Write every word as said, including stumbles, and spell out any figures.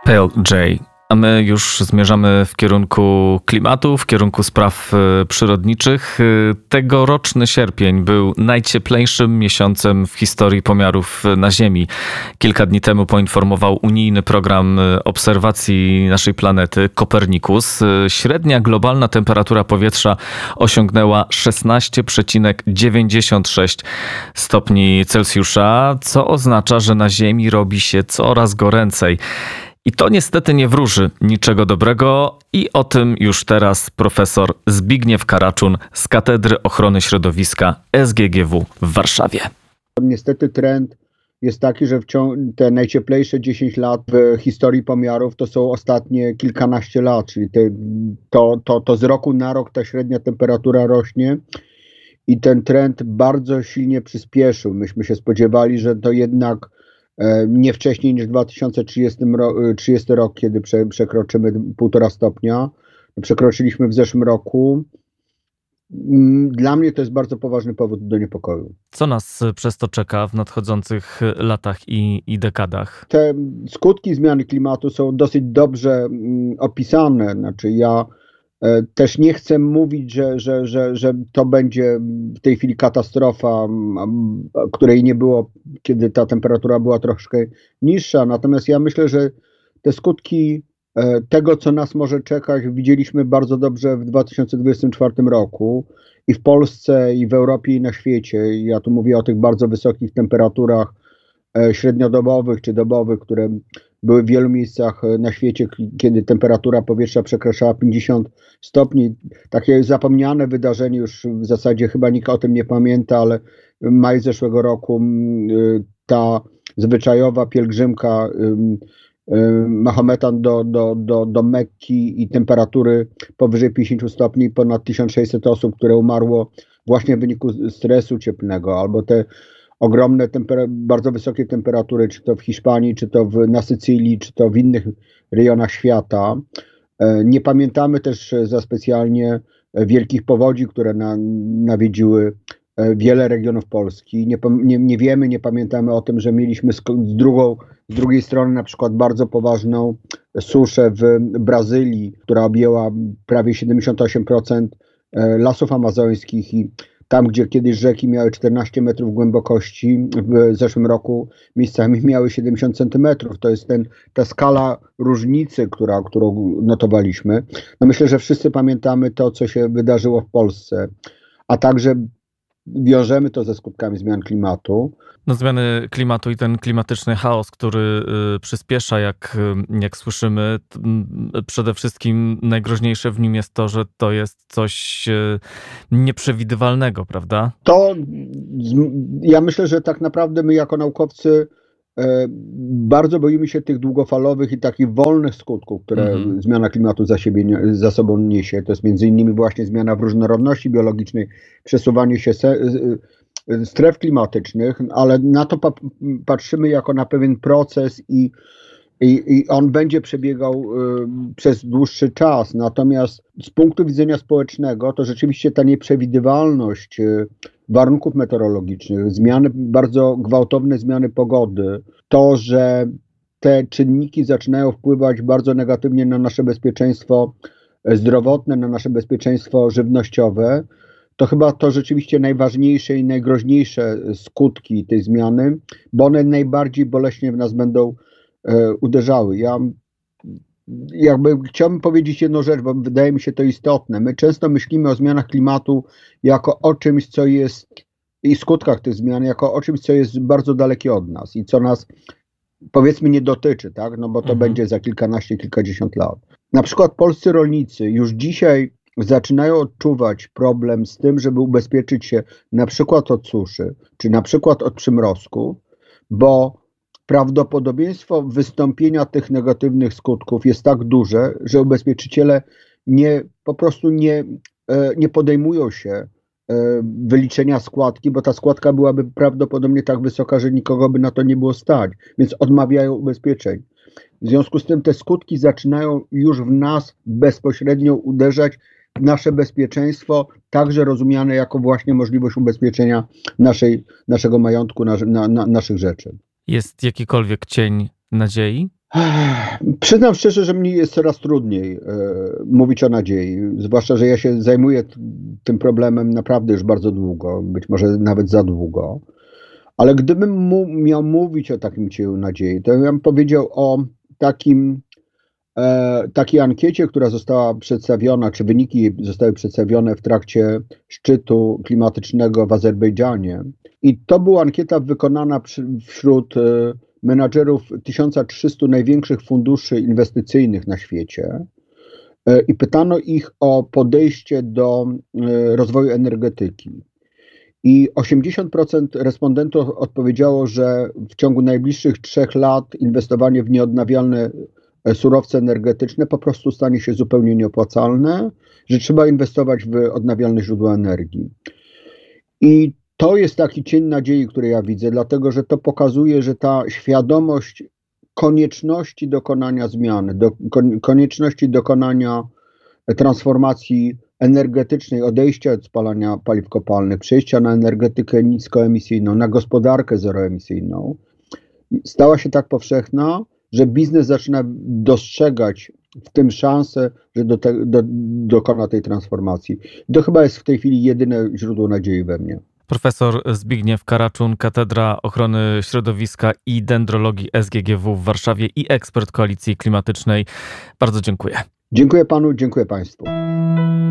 Pale J. A my już zmierzamy w kierunku klimatu, w kierunku spraw przyrodniczych. Tegoroczny sierpień był najcieplejszym miesiącem w historii pomiarów na Ziemi. Kilka dni temu poinformował unijny program obserwacji naszej planety Copernicus. Średnia globalna temperatura powietrza osiągnęła szesnaście przecinek dziewięćdziesiąt sześć stopni Celsjusza, co oznacza, że na Ziemi robi się coraz goręcej. I to niestety nie wróży niczego dobrego i o tym już teraz profesor Zbigniew Karaczun z Katedry Ochrony Środowiska S G G W w Warszawie. Niestety trend jest taki, że wciąż te najcieplejsze dziesięć lat w historii pomiarów to są ostatnie kilkanaście lat, czyli te, to, to, to z roku na rok ta średnia temperatura rośnie i ten trend bardzo silnie przyspieszył. Myśmy się spodziewali, że to jednak nie wcześniej niż dwa tysiące trzydziesty rok, kiedy prze, przekroczymy półtora stopnia. Przekroczyliśmy w zeszłym roku. Dla mnie to jest bardzo poważny powód do niepokoju. Co nas przez to czeka w nadchodzących latach i, i dekadach? Te skutki zmiany klimatu są dosyć dobrze opisane. Znaczy ja też nie chcę mówić, że, że, że, że to będzie w tej chwili katastrofa, której nie było, kiedy ta temperatura była troszkę niższa. Natomiast ja myślę, że te skutki tego, co nas może czekać, widzieliśmy bardzo dobrze w dwa tysiące dwudziestym czwartym roku i w Polsce, i w Europie, i na świecie. Ja tu mówię o tych bardzo wysokich temperaturach średniodobowych czy dobowych, które były w wielu miejscach na świecie, kiedy temperatura powietrza przekraczała pięćdziesiąt stopni. Takie zapomniane wydarzenie, już w zasadzie chyba nikt o tym nie pamięta, ale maj zeszłego roku ta zwyczajowa pielgrzymka Mahometan do, do, do, do Mekki i temperatury powyżej pięćdziesiąt stopni, ponad tysiąc sześćset osób, które umarło właśnie w wyniku stresu cieplnego, albo te ogromne, temper- bardzo wysokie temperatury, czy to w Hiszpanii, czy to w, na Sycylii, czy to w innych rejonach świata. Nie pamiętamy też za specjalnie wielkich powodzi, które na, nawiedziły wiele regionów Polski. Nie, nie, nie wiemy, nie pamiętamy o tym, że mieliśmy z, z, drugą, z drugiej strony na przykład bardzo poważną suszę w Brazylii, która objęła prawie siedemdziesiąt osiem procent lasów amazońskich i tam, gdzie kiedyś rzeki miały czternaście metrów głębokości, w zeszłym roku miejscami miały siedemdziesiąt centymetrów. To jest ten, ta skala różnicy, która, którą notowaliśmy. No myślę, że wszyscy pamiętamy to, co się wydarzyło w Polsce, a także wiążemy to ze skutkami zmian klimatu. No, zmiany klimatu i ten klimatyczny chaos, który y, przyspiesza, jak, jak słyszymy, t, przede wszystkim najgroźniejsze w nim jest to, że to jest coś y, nieprzewidywalnego, prawda? To ja myślę, że tak naprawdę my jako naukowcy y, bardzo boimy się tych długofalowych i takich wolnych skutków, które mhm. zmiana klimatu za, siebie, za sobą niesie. To jest między innymi właśnie zmiana w różnorodności biologicznej, przesuwanie się se, y, stref klimatycznych, ale na to pa- patrzymy jako na pewien proces i, i, i on będzie przebiegał y, przez dłuższy czas. Natomiast z punktu widzenia społecznego to rzeczywiście ta nieprzewidywalność y, warunków meteorologicznych, zmiany, bardzo gwałtowne zmiany pogody, to, że te czynniki zaczynają wpływać bardzo negatywnie na nasze bezpieczeństwo zdrowotne, na nasze bezpieczeństwo żywnościowe, to chyba to rzeczywiście najważniejsze i najgroźniejsze skutki tej zmiany, bo one najbardziej boleśnie w nas będą e, uderzały. Ja jakby chciałbym powiedzieć jedną rzecz, bo wydaje mi się to istotne. My często myślimy o zmianach klimatu jako o czymś, co jest i skutkach tych zmian, jako o czymś, co jest bardzo dalekie od nas i co nas, powiedzmy, nie dotyczy, tak? No bo to mhm. będzie za kilkanaście, kilkadziesiąt lat. Na przykład polscy rolnicy już dzisiaj zaczynają odczuwać problem z tym, żeby ubezpieczyć się na przykład od suszy, czy na przykład od przymrozków, bo prawdopodobieństwo wystąpienia tych negatywnych skutków jest tak duże, że ubezpieczyciele nie, po prostu nie, nie podejmują się wyliczenia składki, bo ta składka byłaby prawdopodobnie tak wysoka, że nikogo by na to nie było stać, więc odmawiają ubezpieczeń. W związku z tym te skutki zaczynają już w nas bezpośrednio uderzać w nasze bezpieczeństwo, także rozumiane jako właśnie możliwość ubezpieczenia naszej, naszego majątku, na, na, na, naszych rzeczy. Jest jakikolwiek cień nadziei? Przyznam szczerze, że mi jest coraz trudniej e, mówić o nadziei, zwłaszcza, że ja się zajmuję t- tym problemem naprawdę już bardzo długo, być może nawet za długo. Ale gdybym mu, miał mówić o takim cieniu nadziei, to ja bym powiedział o takim, e, takiej ankiecie, która została przedstawiona, czy wyniki jej zostały przedstawione w trakcie szczytu klimatycznego w Azerbejdżanie. I to była ankieta wykonana przy, wśród e, menadżerów tysiąc trzysta największych funduszy inwestycyjnych na świecie. E, I pytano ich o podejście do e, rozwoju energetyki. I osiemdziesiąt procent respondentów odpowiedziało, że w ciągu najbliższych trzech lat inwestowanie w nieodnawialne e, surowce energetyczne po prostu stanie się zupełnie nieopłacalne, że trzeba inwestować w odnawialne źródła energii. I to jest taki cień nadziei, który ja widzę, dlatego że to pokazuje, że ta świadomość konieczności dokonania zmiany, do, kon, konieczności dokonania transformacji energetycznej, odejścia od spalania paliw kopalnych, przejścia na energetykę niskoemisyjną, na gospodarkę zeroemisyjną, stała się tak powszechna, że biznes zaczyna dostrzegać w tym szansę, że do te, do, dokona tej transformacji. I to chyba jest w tej chwili jedyne źródło nadziei we mnie. Profesor Zbigniew Karaczun, Katedra Ochrony Środowiska i Dendrologii S G G W w Warszawie i ekspert Koalicji Klimatycznej. Bardzo dziękuję. Dziękuję panu, dziękuję państwu.